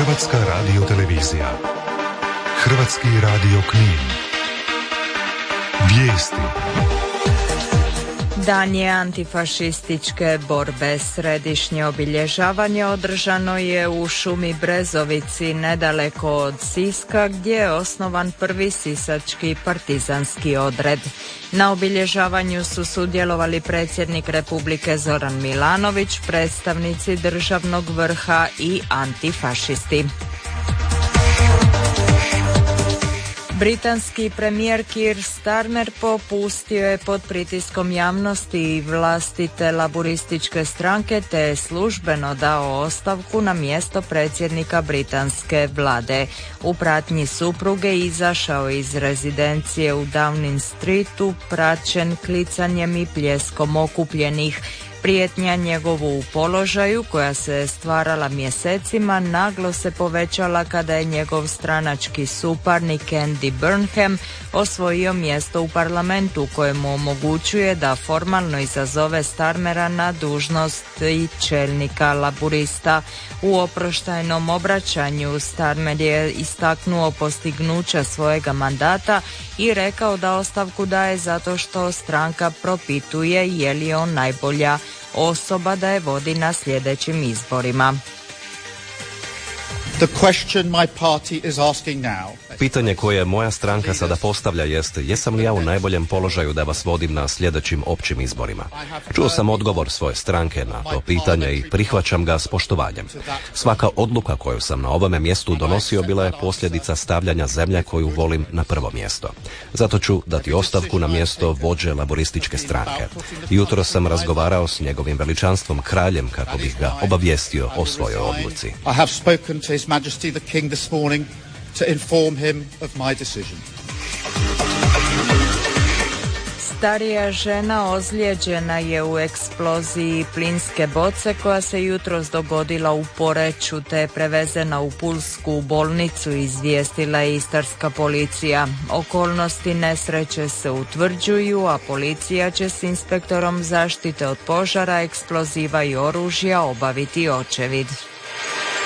Hrvatska radiotelevizija. Hrvatski radio Knin. Vijesti. Dan je antifašističke borbe. Središnje obilježavanje održano je u šumi Brezovici, nedaleko od Siska, gdje je osnovan prvi sisački partizanski odred. Na obilježavanju su sudjelovali predsjednik Republike Zoran Milanović, predstavnici državnog vrha i antifašisti. Britanski premijer Keir Starmer popustio je pod pritiskom javnosti i vlastite laburističke stranke te je službeno dao ostavku na mjesto predsjednika britanske vlade. U pratnji supruge izašao iz rezidencije u Downing Streetu praćen klicanjem i pljeskom okupljenih. Prijetnja njegovu položaju, koja se stvarala mjesecima, naglo se povećala kada je njegov stranački suparnik Andy Burnham osvojio mjesto u parlamentu, kojemu omogućuje da formalno izazove Starmera na dužnost i čelnika laburista. U oproštajnom obraćanju Starmer je istaknuo postignuća svojega mandata i rekao da ostavku daje zato što stranka propituje je li on najbolja osoba da je vodi na sljedećim izborima. Pitanje koje moja stranka sada postavlja jest, jesam li ja u najboljem položaju da vas vodim na sljedećim općim izborima? Čuo sam odgovor svoje stranke na to pitanje i prihvaćam ga s poštovanjem. Svaka odluka koju sam na ovome mjestu donosio bila je posljedica stavljanja zemlje koju volim na prvo mjesto. Zato ću dati ostavku na mjesto vođe laborističke stranke. Jutro sam razgovarao s njegovim veličanstvom kraljem kako bih ga obavijestio o svojoj odluci. Majesty the King this morning to inform him of my decision. Starija žena ozlijeđena je u eksploziji plinske boce koja se jutros dogodila u Poreču te je prevezena u pulsku bolnicu, izvijestila je istarska policija. Okolnosti nesreće se utvrđuju, a policija će s inspektorom zaštite od požara, eksploziva i oružja obaviti očevid.